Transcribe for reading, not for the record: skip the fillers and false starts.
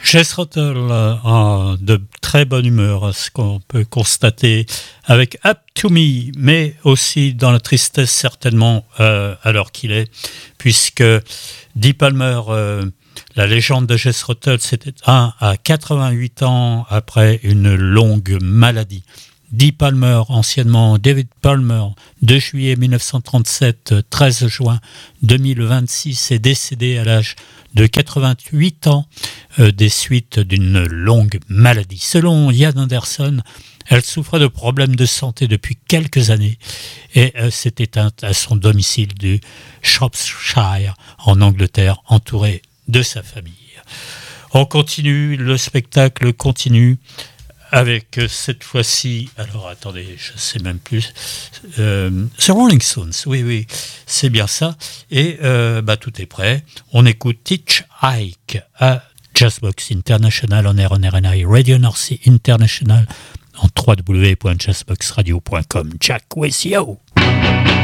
Jess Russell de très bonne humeur, ce qu'on peut constater avec Up to Me, mais aussi dans la tristesse certainement à l'heure qu'il est, puisque Dee Palmer, la légende de Jess Russell, c'était à 88 ans après une longue maladie. Dee Palmer, anciennement David Palmer, 2 juillet 1937, 13 juin 2026, est décédé à l'âge de 88 ans des suites d'une longue maladie. Selon Ian Anderson, elle souffrait de problèmes de santé depuis quelques années et s'est éteinte à son domicile du Shropshire en Angleterre, entourée de sa famille. On continue, le spectacle continue avec cette fois-ci, alors attendez, je ne sais même plus, The Rolling Stones, oui, c'est bien ça, et tout est prêt, on écoute Teach Ike à Jazzbox International en RNI Radio North Sea International en www.jazzboxradio.com. Jack with you.